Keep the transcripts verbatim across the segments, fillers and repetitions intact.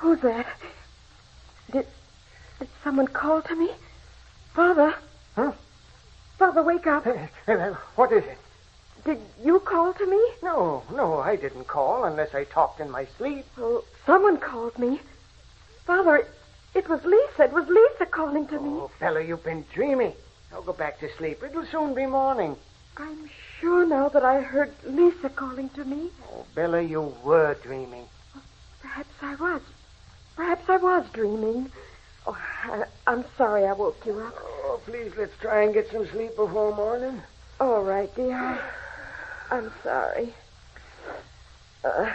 Who's that? Did, did someone call to me? Father? Huh? Father, wake up. Hey, hey, what is it? Did you call to me? No, no, I didn't call unless I talked in my sleep. Oh, someone called me. Father, it, it was Lisa. It was Lisa calling to me. Oh, Bella, you've been dreaming. Now go back to sleep. It'll soon be morning. I'm sure now that I heard Lisa calling to me. Oh, Bella, you were dreaming. Perhaps I was. Perhaps I was dreaming. Oh, I, I'm sorry I woke you up. Oh, please, let's try and get some sleep before morning. All right, dear. I, I'm sorry. Uh,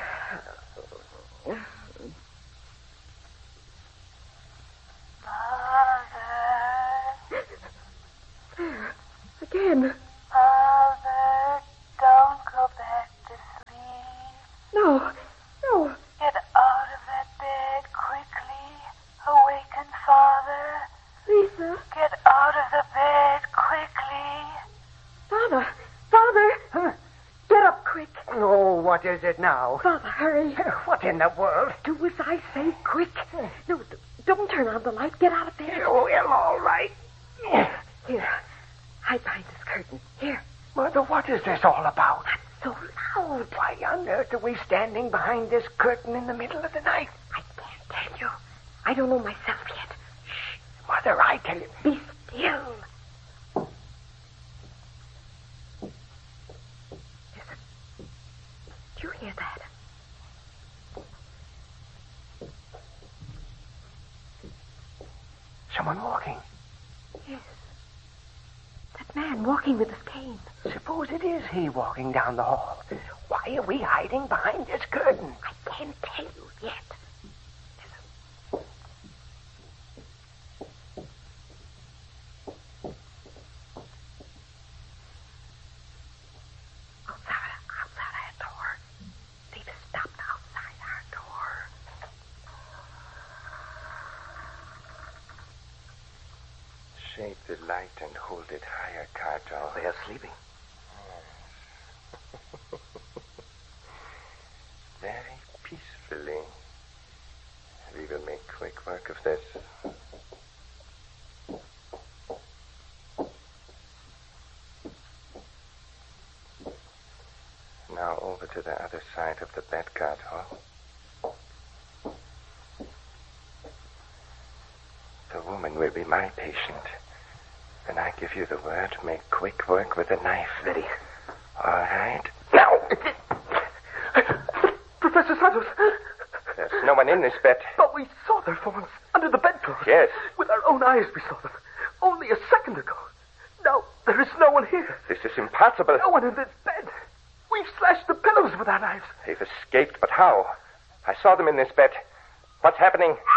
there. Again. Father, don't go back to sleep. No. No. Get out of that bed quickly. Awaken, Father. Lisa. Get out of the bed quickly. Father. Father. Huh? Get up quick. Oh, what is it now? Father, hurry. What in the world? Do as I say, quick. No, d- don't turn on the light. Get out of bed. Oh, well, all right. Here. Hide behind this curtain. Here. Mother, what is this all about? So loud. Why on earth are we standing behind this curtain in the middle of the night? I can't tell you. I don't know myself yet. Shh. Mother, I tell you. Be still. Listen. Do you hear that? Someone walking. Yes. That man walking with his cane. Suppose it is he walking down the hall. Why are we hiding behind this curtain? I can't tell you yet. Listen. Outside, outside our door. They've stopped outside our door. Shade the light and hold it higher, Carto. They are sleeping. Very peacefully. We will make quick work of this. Now over to the other side of the bed, Carto. The woman will be my patient. When I give you the word, make quick work with the knife. Ready. All right. Now! Professor Santos. There's no one in this bed. But we saw their forms under the bedclothes. Yes. With our own eyes we saw them. Only a second ago. Now, there is no one here. This is impossible. No one in this bed. We've slashed the pillows with our knives. They've escaped, but how? I saw them in this bed. What's happening?